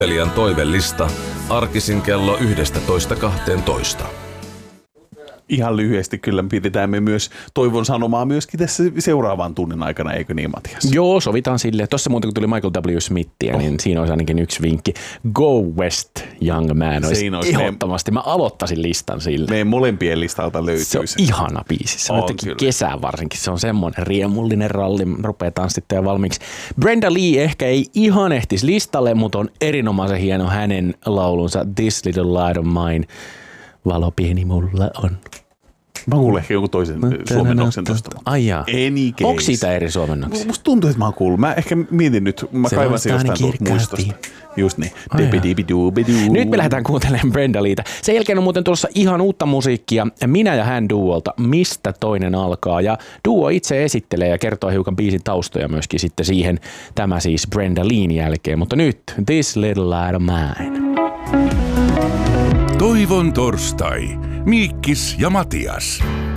Elian toivellista arkisin kello 11.12. Ihan lyhyesti kyllä pidetään me myös Toivon sanomaa myöskin tässä seuraavan tunnin aikana, eikö niin Matias? Joo, sovitaan silleen. Tuossa muuten kun tuli Michael W. Smithia, niin siinä olisi ainakin yksi vinkki. Go West, Young Man. Olisi ehdottomasti. Mä aloittaisin listan sille. Meidän molempien listalta löytyy se. On ihana biisi. Se on kesään varsinkin. Se on semmoinen riemullinen ralli. Rupeaa tanssittaa valmiiksi. Brenda Lee ehkä ei ihan ehtisi listalle, mutta on erinomaisen hieno hänen laulunsa This Little Light of Mine. Valo pieni mulla on. Mä kuulen ehkä jonkun toisen suomennoksen tuosta. Ai jaa. Onko siitä eri suomennoksia? Musta tuntuu, että mä oon kuullut. Mä ehkä mietin nyt. Mä kaivan se jostain tuolta muistosta. Just niin. Nyt me lähdetään kuuntelemaan Brenda Leetä. Sen jälkeen on muuten tulossa ihan uutta musiikkia. Minä ja hän duolta. Mistä toinen alkaa? Ja duo itse esittelee ja kertoo hiukan biisin taustoja myöskin sitten siihen. Tämä siis Brenda Leen jälkeen. Mutta nyt This Little Light of Mine. Toivon torstai. Miikkis ja Matias.